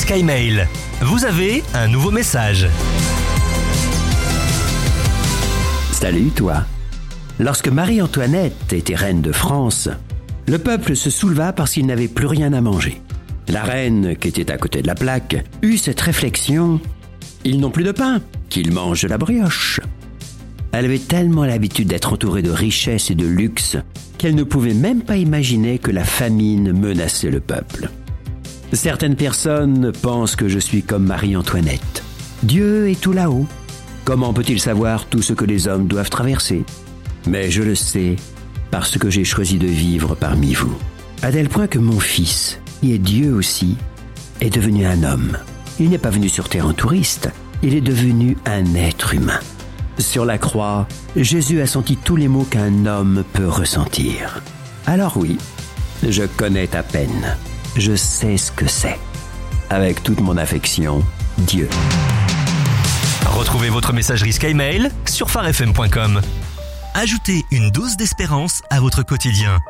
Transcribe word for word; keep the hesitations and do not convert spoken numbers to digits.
SkyMail. Vous avez un nouveau message. Salut toi. Lorsque Marie-Antoinette était reine de France, le peuple se souleva parce qu'il n'avait plus rien à manger. La reine, qui était à côté de la plaque, eut cette réflexion: ils n'ont plus de pain, qu'ils mangent de la brioche. Elle avait tellement l'habitude d'être entourée de richesses et de luxe qu'elle ne pouvait même pas imaginer que la famine menaçait le peuple. Certaines personnes pensent que je suis comme Marie-Antoinette. Dieu est tout là-haut. Comment peut-il savoir tout ce que les hommes doivent traverser? Mais je le sais parce que j'ai choisi de vivre parmi vous. À tel point que mon fils, qui est Dieu aussi, est devenu un homme. Il n'est pas venu sur terre en touriste, il est devenu un être humain. Sur la croix, Jésus a senti tous les maux qu'un homme peut ressentir. Alors oui, je connais ta peine. Je sais ce que c'est. Avec toute mon affection, Dieu. Retrouvez votre messagerie SkyMail sur phare f m point com. Ajoutez une dose d'espérance à votre quotidien.